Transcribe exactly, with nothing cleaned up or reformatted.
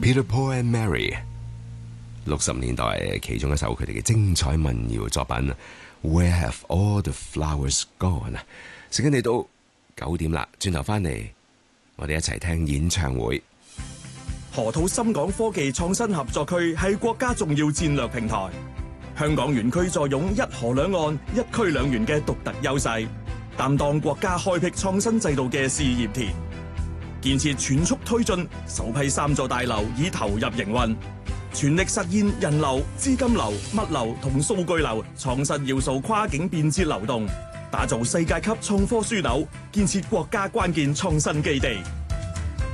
Peter Paul and Mary， 六十年代其中一首佢哋嘅精彩民謠作品 Where Have All the Flowers Gone。 時間嚟到九點啦，轉頭翻嚟我哋一齊聽演唱會。 河套深港科技創新合作區係國家重要戰略平台，香港園區坐擁一河兩岸、一區兩園嘅獨特優勢，擔當國家開闢創新制度嘅試驗田。建設全速推進，首批三座大樓已投入營運，全力實現人流、資金流、物流同數據流創新要素跨境便捷流動，打造世界級創科樞紐，建設國家關鍵創新基地。